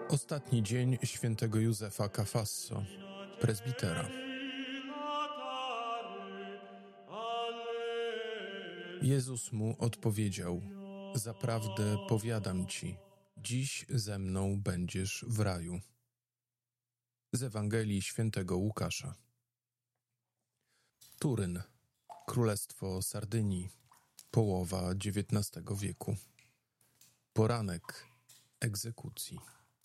Ostatni dzień świętego Józefa Kafasso, prezbitera. Jezus mu odpowiedział: zaprawdę powiadam ci, dziś ze mną będziesz w raju. Z Ewangelii świętego Łukasza. Turyn, Królestwo Sardynii, połowa XIX wieku. Poranek egzekucji.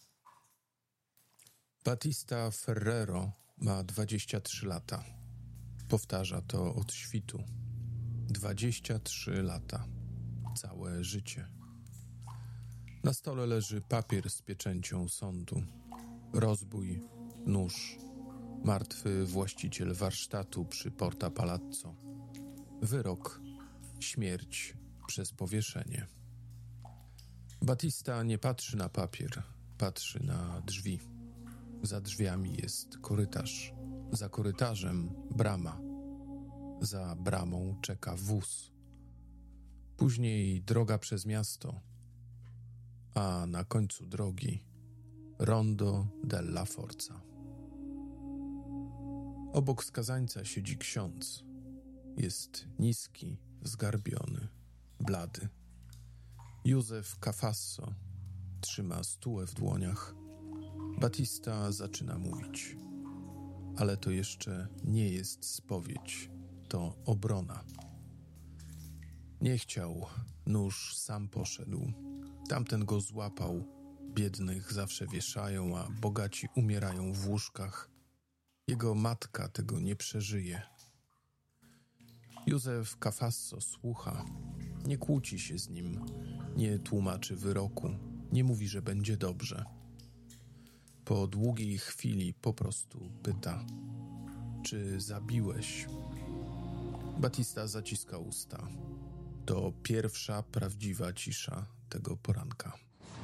Battista Ferrero ma 23 lata. Powtarza to od świtu. 23 lata. Całe życie. Na stole leży papier z pieczęcią sądu. Rozbój, nóż. Martwy właściciel warsztatu przy Porta Palazzo. Wyrok. Śmierć przez powieszenie. Battista nie patrzy na papier, patrzy na drzwi. Za drzwiami jest korytarz. Za korytarzem brama. Za bramą czeka wóz. Później droga przez miasto. A na końcu drogi Rondo della Forza. Obok skazańca siedzi ksiądz. Jest niski, zgarbiony, blady. Józef Kafasso trzyma stułę w dłoniach. Battista zaczyna mówić. Ale to jeszcze nie jest spowiedź, to obrona. Nie chciał, nóż sam poszedł. Tamten go złapał. Biednych zawsze wieszają, a bogaci umierają w łóżkach. Jego matka tego nie przeżyje. Józef Kafasso słucha. Nie kłóci się z nim. Nie tłumaczy wyroku. Nie mówi, że będzie dobrze. Po długiej chwili po prostu pyta: czy zabiłeś? Battista zaciska usta. To pierwsza prawdziwa cisza tego poranka.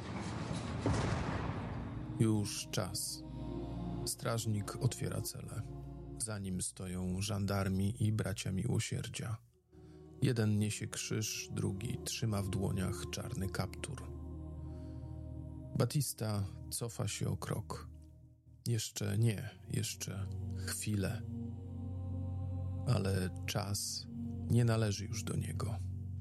Już czas. Strażnik otwiera celę. Za nim stoją żandarmi i bracia miłosierdzia. Jeden niesie krzyż, drugi trzyma w dłoniach czarny kaptur. Battista cofa się o krok. Jeszcze nie, jeszcze chwilę. Ale czas nie należy już do niego.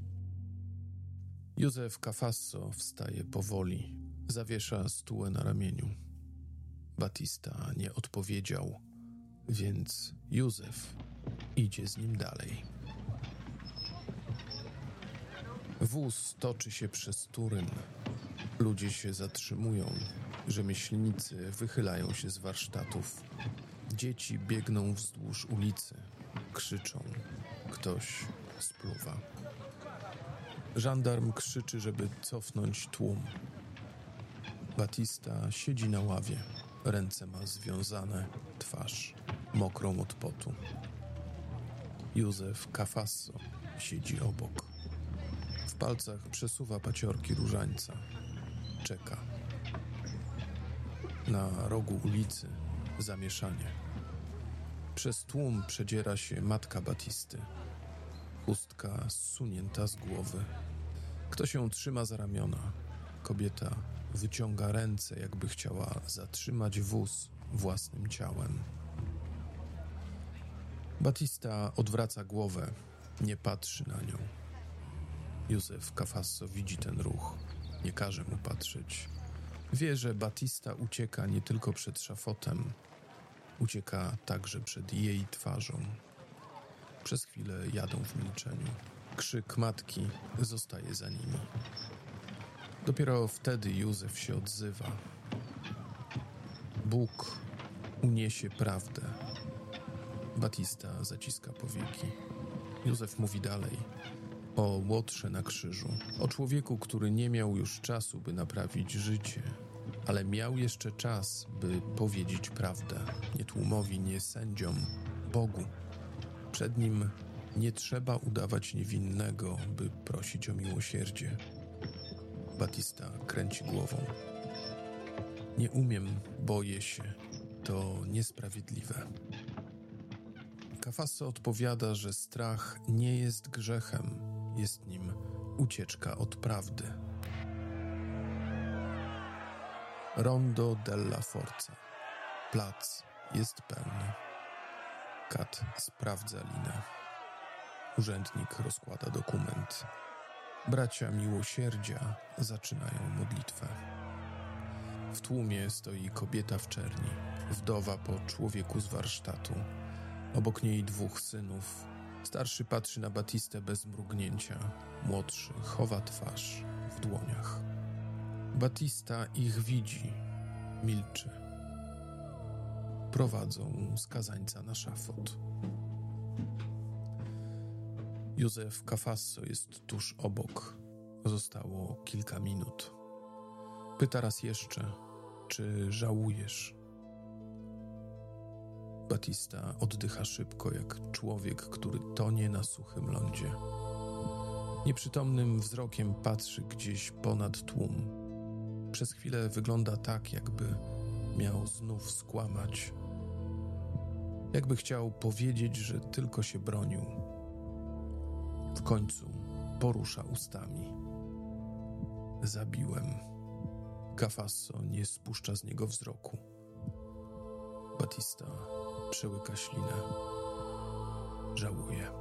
Józef Kafasso wstaje powoli, zawiesza stułę na ramieniu. Battista nie odpowiedział, więc Józef idzie z nim dalej. Wóz toczy się przez Turyn. Ludzie się zatrzymują, rzemieślnicy wychylają się z warsztatów. Dzieci biegną wzdłuż ulicy, krzyczą, ktoś spluwa. Żandarm krzyczy, żeby cofnąć tłum. Battista siedzi na ławie, ręce ma związane, twarz mokrą od potu. Józef Kafasso siedzi obok. W palcach przesuwa paciorki różańca. Czeka. Na rogu ulicy zamieszanie. Przez tłum przedziera się matka Battisty. Chustka zsunięta z głowy. Ktoś ją trzyma za ramiona. Kobieta wyciąga ręce, jakby chciała zatrzymać wóz własnym ciałem. Battista odwraca głowę, nie patrzy na nią. Józef Kafasso widzi ten ruch. Nie każe mu patrzeć. Wie, że Battista ucieka nie tylko przed szafotem. Ucieka także przed jej twarzą. Przez chwilę jadą w milczeniu. Krzyk matki zostaje za nimi. Dopiero wtedy Józef się odzywa. Bóg uniesie prawdę. Battista zaciska powieki. Józef mówi dalej. O łotrze na krzyżu. O człowieku, który nie miał już czasu, by naprawić życie, ale miał jeszcze czas, by powiedzieć prawdę. Nie tłumowi, nie sędziom, Bogu. Przed nim nie trzeba udawać niewinnego, by prosić o miłosierdzie. Battista kręci głową. Nie umiem, boję się. To niesprawiedliwe. Kafasso odpowiada, że strach nie jest grzechem, jest nim ucieczka od prawdy. Rondo della Forza. Plac jest pełny. Kat sprawdza linę. Urzędnik rozkłada dokument. Bracia miłosierdzia zaczynają modlitwę. W tłumie stoi kobieta w czerni, wdowa po człowieku z warsztatu. Obok niej 2 synów. Starszy patrzy na Batistę bez mrugnięcia. Młodszy chowa twarz w dłoniach. Batista ich widzi, milczy. Prowadzą skazańca na szafot. Józef Cafasso jest tuż obok. Zostało kilka minut. Pyta raz jeszcze, czy żałujesz? Batista oddycha szybko, jak człowiek, który tonie na suchym lądzie. Nieprzytomnym wzrokiem patrzy gdzieś ponad tłum. Przez chwilę wygląda tak, jakby miał znów skłamać. Jakby chciał powiedzieć, że tylko się bronił. W końcu porusza ustami. Zabiłem. Cafasso nie spuszcza z niego wzroku. Batista przełyka ślinę. Żałuje.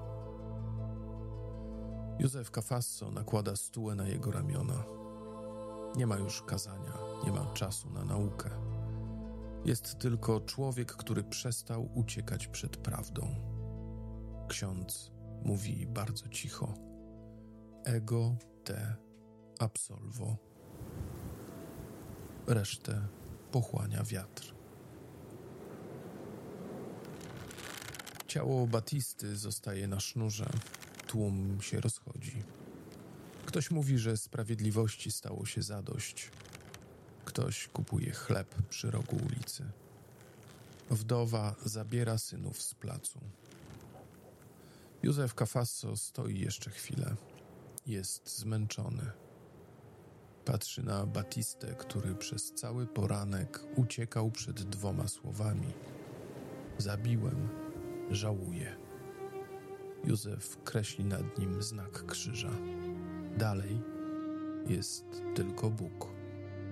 Józef Cafasso nakłada stułę na jego ramiona. Nie ma już kazania, nie ma czasu na naukę. Jest tylko człowiek, który przestał uciekać przed prawdą. Ksiądz mówi bardzo cicho. Ego te absolvo. Resztę pochłania wiatr. Ciało Batisty zostaje na sznurze. Tłum się rozchodzi. Ktoś mówi, że sprawiedliwości stało się zadość. Ktoś kupuje chleb przy rogu ulicy. Wdowa zabiera synów z placu. Józef Cafasso stoi jeszcze chwilę. Jest zmęczony. Patrzy na Batistę, który przez cały poranek uciekał przed 2 słowami. Zabiłem, żałuję. Józef kreśli nad nim znak krzyża. Dalej jest tylko Bóg.